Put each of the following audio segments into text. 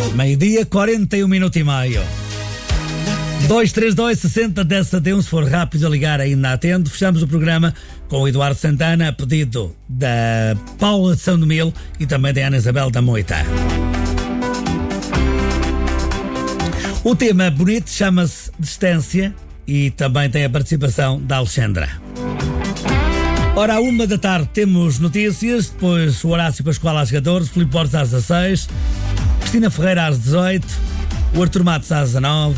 Meio-dia, 41 minutos e meio. 232 60 10 71, se for rápido a ligar ainda atendo. Fechamos o programa com o Eduardo Santana, a pedido da Paula de São Domil e também da Ana Isabel da Moita. O tema bonito chama-se Distância e também tem a participação da Alexandra. Ora, à 1 da tarde temos notícias, depois o Horácio Pascoal às 14, Filipe Borges às 16, Cristina Ferreira às 18, o Artur Matos às 19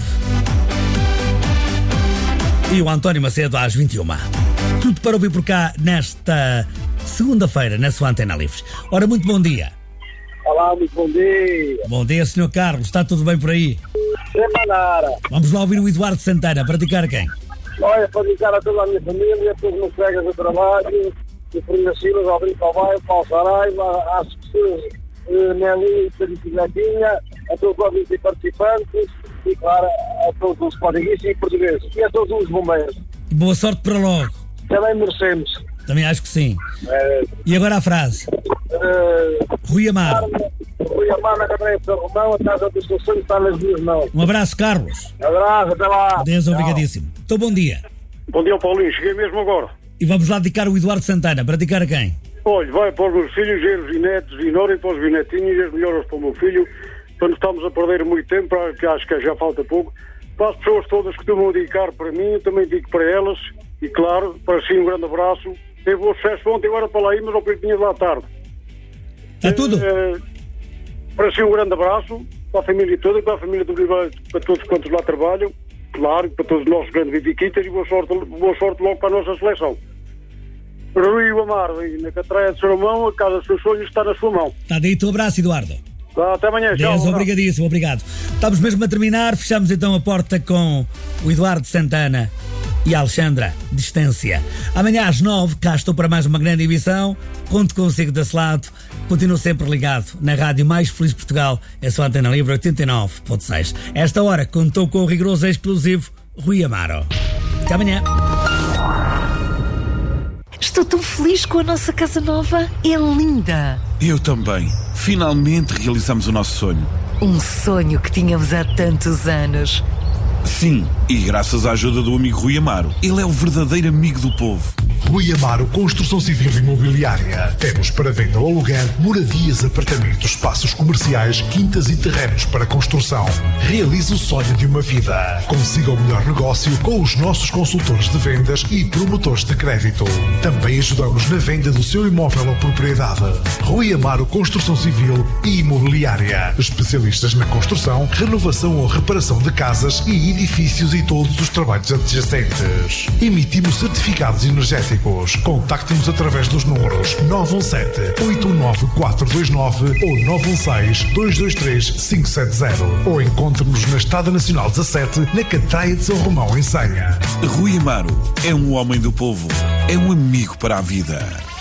e o António Macedo às 21. Tudo para ouvir por cá nesta segunda-feira, na sua Antena Livres. Ora, muito bom dia. Olá, muito bom dia. Bom dia, Sr. Carlos, está tudo bem por aí? Semanara. Vamos lá ouvir o Eduardo Santana, para dedicar a quem? Olha, para dedicar a toda a minha família, a todos os meus colegas de trabalho, de Fernando Silas, ao Brito Albaio, Paulo Saraiva, às pessoas Nelly, Felipe Netinha, a todos os ouvintes e participantes e, claro, a todos os portugueses e portugueses e a todos os bombeiros. Boa sorte para logo. Também merecemos. Também acho que sim. E agora a frase. Rui Amaro. Rui Amaro, na Catarina de São Romão, a casa dos seus sonhos está nas minhas mãos. Um abraço, Carlos. Abraço, até lá. Deus, obrigadíssimo. Então, bom dia. Bom dia, Paulinho. Cheguei mesmo agora. E vamos lá dedicar o Eduardo Santana. Para dedicar a quem? Olha, vai para os meus filhos, genros e netos e nora, e para os bisnetinhos e as melhoras para o meu filho, para não estamos a perder muito tempo, que acho que já falta pouco. Para as pessoas todas que estão dedicar para mim, eu também digo para elas, e claro, para si um grande abraço. Teve bom sucesso ontem, agora para lá ir, mas ao Pintinhas lá à tarde. Está tudo? Para si um grande abraço, para a família toda, para a família do Ribeiro, para todos quantos lá trabalham, claro, para todos os nossos grandes viviquitas e boa sorte logo para a nossa seleção. Rui Amaro, na Catarina de São Romão, a casa dos seus sonhos está na sua mão. Está dito, um abraço, Eduardo. Até amanhã, tchau. Deus, obrigadíssimo, obrigado. Estamos mesmo a terminar, fechamos então a porta com o Eduardo Santana e a Alexandra, Distância. Amanhã às 9, cá estou para mais uma grande emissão. Conto consigo desse lado. Continuo sempre ligado na rádio mais feliz de Portugal, é só Antena Livre 89.6. Esta hora contou com o rigoroso e exclusivo Rui Amaro. Até amanhã. Estou tão feliz com a nossa casa nova. É linda. Eu também. Finalmente realizamos o nosso sonho. Um sonho que tínhamos há tantos anos. Sim, e graças à ajuda do amigo Rui Amaro. Ele é o verdadeiro amigo do povo. Rui Amaro Construção Civil e Imobiliária. Temos para venda ou aluguer moradias, apartamentos, espaços comerciais, quintas e terrenos para construção. Realize o sonho de uma vida. Consiga o melhor negócio com os nossos consultores de vendas e promotores de crédito. Também ajudamos na venda do seu imóvel ou propriedade. Rui Amaro Construção Civil e Imobiliária. Especialistas na construção, renovação ou reparação de casas e edifícios e todos os trabalhos adjacentes. Emitimos certificados energéticos. Contacte-nos através dos números 917-89429 ou 916-223-570 ou encontre-nos na Estrada Nacional 17, na Catraia de São Romão, em Senha. Rui Amaro é um homem do povo, é um amigo para a vida.